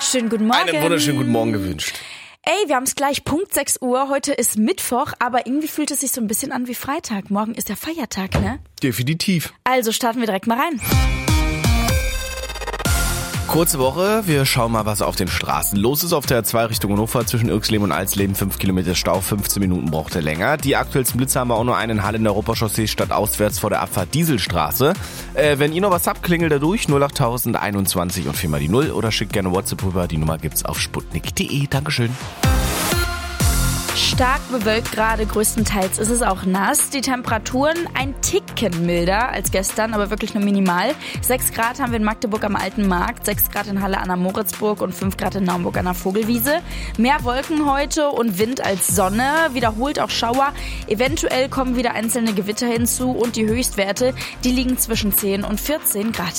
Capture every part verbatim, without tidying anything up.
wunderschönen guten Morgen. Einen wunderschönen guten Morgen gewünscht. Ey, wir haben es gleich, Punkt sechs Uhr. Heute ist Mittwoch, aber irgendwie fühlt es sich so ein bisschen an wie Freitag. Morgen ist der Feiertag, ne? Definitiv. Also starten wir direkt mal rein. Kurze Woche, wir schauen mal, was auf den Straßen los ist. Auf der zwei Richtung Hannover zwischen Irxleben und Alsleben, fünf Kilometer Stau, fünfzehn Minuten braucht er länger. Die aktuellsten Blitze haben wir auch nur einen in Halle in der Europachaussee statt auswärts vor der Abfahrt Dieselstraße. Äh, wenn ihr noch was habt, klingelt da durch null acht einundzwanzig und viermal die null oder schickt gerne WhatsApp rüber. Die Nummer gibt's auf sputnik punkt de. Dankeschön. Stark bewölkt gerade, größtenteils ist es auch nass. Die Temperaturen ein Ticken milder als gestern, aber wirklich nur minimal. sechs Grad haben wir in Magdeburg am Alten Markt, sechs Grad in Halle an der Moritzburg und fünf Grad in Naumburg an der Vogelwiese. Mehr Wolken heute und Wind als Sonne, wiederholt auch Schauer. Eventuell kommen wieder einzelne Gewitter hinzu und die Höchstwerte, die liegen zwischen zehn und vierzehn Grad.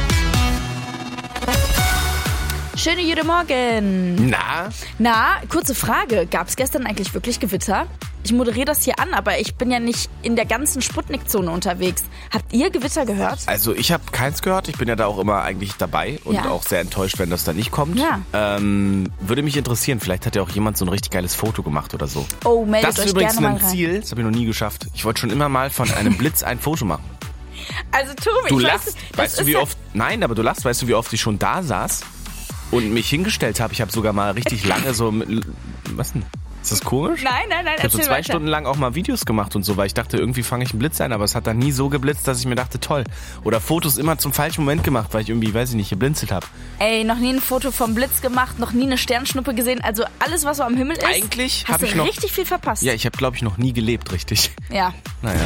Schöne guten Morgen. Na? Na, kurze Frage. Gab es gestern eigentlich wirklich Gewitter? Ich moderiere das hier an, aber ich bin ja nicht in der ganzen Sputnik-Zone unterwegs. Habt ihr Gewitter gehört? Also ich habe keins gehört. Ich bin ja da auch immer eigentlich dabei und Ja. auch sehr enttäuscht, wenn das da nicht kommt. Ja. Ähm, würde mich interessieren, vielleicht hat ja auch jemand so ein richtig geiles Foto gemacht oder so. Oh, meldet Das ist euch übrigens gerne mal ein rein. Ziel, das habe ich noch nie geschafft. Ich wollte schon immer mal von einem Blitz ein Foto machen. Also Tobi, Du ich lachst, weiß, das weißt du ist wie ja- oft, nein, aber du lachst, weißt du wie oft ich schon da saß und mich hingestellt habe? Ich habe sogar mal richtig lange so, mit, was denn? Ist das komisch? Nein, nein, nein, Ich habe so erzähl zwei weiter. Stunden lang auch mal Videos gemacht und so, weil ich dachte, irgendwie fange ich einen Blitz ein, aber es hat dann nie so geblitzt, dass ich mir dachte, toll. Oder Fotos immer zum falschen Moment gemacht, weil ich irgendwie, weiß ich nicht, geblinzelt habe. Ey, noch nie ein Foto vom Blitz gemacht, noch nie eine Sternschnuppe gesehen. Also alles, was so am Himmel ist, Eigentlich hast habe du ich noch, richtig viel verpasst. ja, ich habe glaube ich noch nie gelebt, richtig. Ja. Naja.